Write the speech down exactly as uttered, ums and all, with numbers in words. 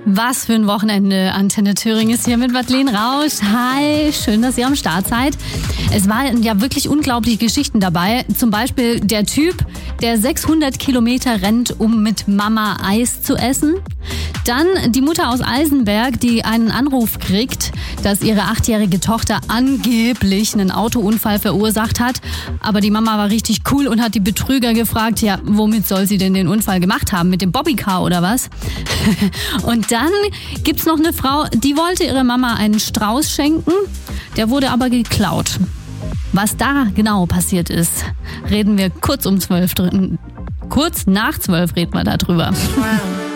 Was für ein Wochenende. Antenne Thüringen ist hier mit Madeleine Rausch. Hi, schön, dass ihr am Start seid. Es waren ja wirklich unglaubliche Geschichten dabei. Zum Beispiel der Typ, der sechshundert Kilometer rennt, um mit Mama Eis zu essen. Dann die Mutter aus Eisenberg, die einen Anruf kriegt, dass ihre achtjährige Tochter angeblich einen Autounfall verursacht hat. Aber die Mama war richtig cool und hat die Betrüger gefragt, ja, womit soll sie denn den Unfall gemacht haben? Mit dem Bobbycar oder was? Und dann gibt's noch eine Frau, die wollte ihrer Mama einen Strauß schenken, der wurde aber geklaut. Was da genau passiert ist, reden wir kurz um zwölf drin. Kurz nach zwölf reden wir darüber.